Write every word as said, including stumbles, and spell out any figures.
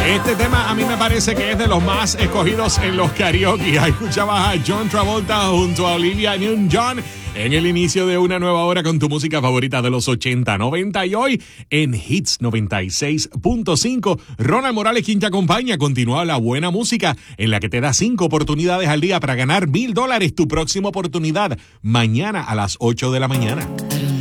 Este tema a mí me parece que es de los más escogidos en los karaoke. Ahí escuchabas a John Travolta junto a Olivia Newton-John en el inicio de una nueva hora con tu música favorita de los ochenta, noventa y hoy en Hits noventa y seis punto cinco. Ronald Morales, quien te acompaña, continúa la buena música en la que te da cinco oportunidades al día para ganar mil dólares. Tu próxima oportunidad mañana a las ocho de la mañana.